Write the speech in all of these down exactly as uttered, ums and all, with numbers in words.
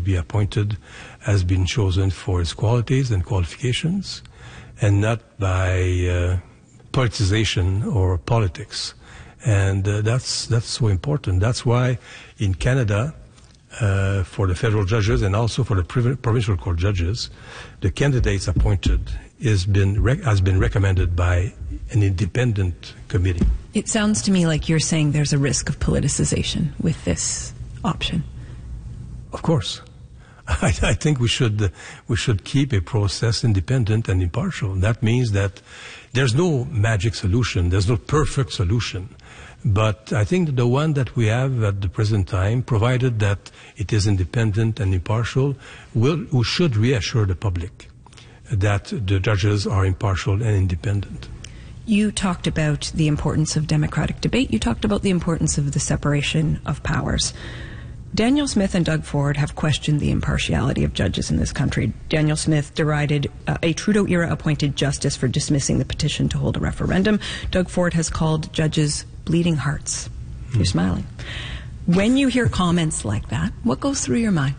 be appointed has been chosen for its qualities and qualifications, and not by uh, politicization or politics. And uh, that's that's so important. That's why in Canada, uh, for the federal judges and also for the prov- provincial court judges, the candidates appointed is been rec- has been recommended by an independent committee. It sounds to me like you're saying there's a risk of politicization with this option. Of course. I, I think we should uh, we should keep a process independent and impartial. That means that there's no magic solution. There's no perfect solution. But I think the one that we have at the present time, provided that it is independent and impartial, will we should reassure the public that the judges are impartial and independent. You talked about the importance of democratic debate. You talked about the importance of the separation of powers. Daniel Smith and Doug Ford have questioned the impartiality of judges in this country. Daniel Smith derided uh, a Trudeau-era appointed justice for dismissing the petition to hold a referendum. Doug Ford has called judges bleeding hearts. Mm. You're smiling. When you hear comments like that, what goes through your mind?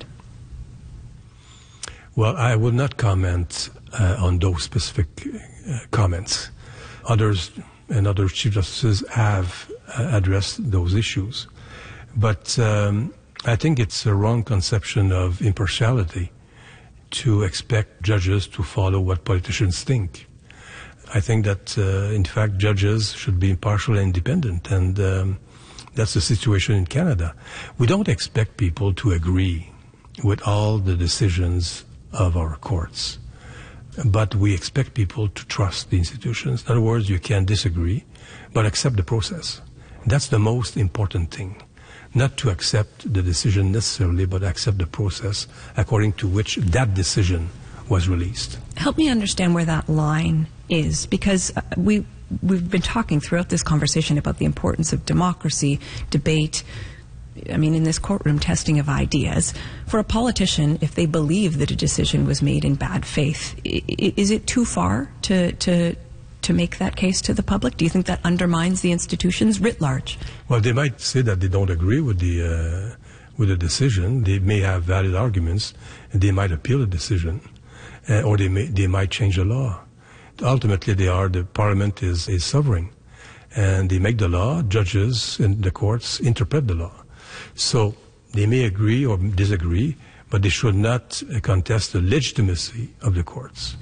Well, I will not comment uh, on those specific uh, comments. Others and other Chief Justices have uh, addressed those issues. But um, I think it's a wrong conception of impartiality to expect judges to follow what politicians think. I think that, uh, in fact, judges should be impartial and independent, and um, that's the situation in Canada. We don't expect people to agree with all the decisions of our courts, but we expect people to trust the institutions. In other words, you can disagree, but accept the process. That's the most important thing. Not to accept the decision necessarily, but accept the process according to which that decision was released. Help me understand where that line is, because uh, we, we've been talking throughout this conversation about the importance of democracy, debate, I mean, in this courtroom, testing of ideas. For a politician, if they believe that a decision was made in bad faith, I- is it too far to, to, to make that case to the public? Do you think that undermines the institutions writ large? Well, they might say that they don't agree with the uh, with the decision. They may have valid arguments, and they might appeal the decision, uh, or they may they might change the law. Ultimately, they are the Parliament is is sovereign, and they make the law. Judges and the courts interpret the law. So they may agree or disagree, but they should not uh, contest the legitimacy of the courts.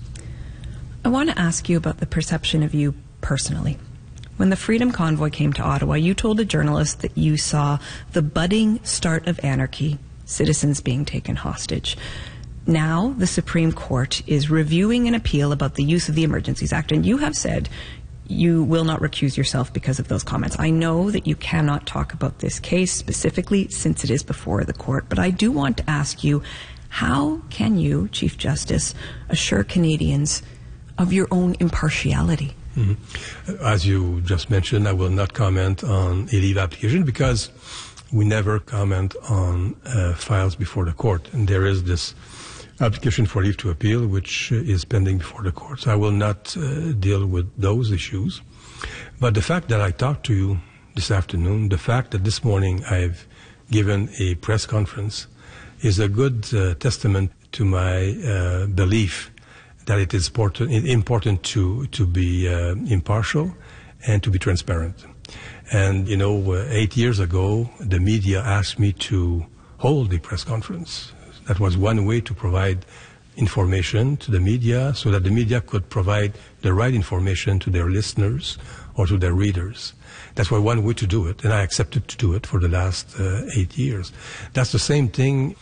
I want to ask you about the perception of you personally. When the Freedom Convoy came to Ottawa, you told a journalist that you saw the budding start of anarchy, citizens being taken hostage. Now the Supreme Court is reviewing an appeal about the use of the Emergencies Act, and you have said you will not recuse yourself because of those comments. I know that you cannot talk about this case specifically since it is before the court, but I do want to ask you, how can you, Chief Justice, assure Canadians of your own impartiality? Mm-hmm. As you just mentioned, I will not comment on a leave application because we never comment on uh, files before the court. And there is this application for leave to appeal, which is pending before the court. So I will not uh, deal with those issues. But the fact that I talked to you this afternoon, the fact that this morning I've given a press conference is a good uh, testament to my uh, belief that it is important, important to, to be uh, impartial and to be transparent. And, you know, uh, eight years ago, the media asked me to hold a press conference. That was one way to provide information to the media so that the media could provide the right information to their listeners or to their readers. That's why one way to do it, and I accepted to do it for the last uh, eight years. That's the same thing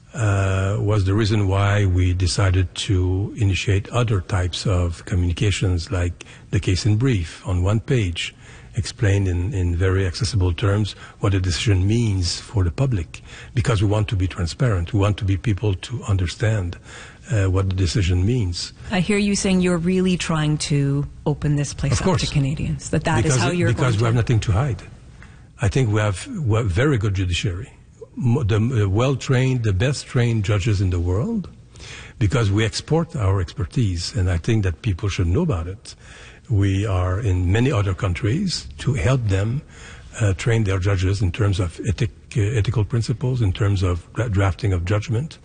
uh, was the reason why we decided to initiate other types of communications, like the case in brief on one page, explained in, in very accessible terms what a decision means for the public, because we want to be transparent. We want to be people to understand uh, what the decision means. I hear you saying you're really trying to open this place of course, up to Canadians, that that because, is how you're because going we have to... nothing to hide. I think we have, we have very good judiciary, the uh, well-trained, the best-trained judges in the world, because we export our expertise, and I think that people should know about it. We are in many other countries to help them uh, train their judges in terms of ethic, uh, ethical principles, in terms of drafting of judgment.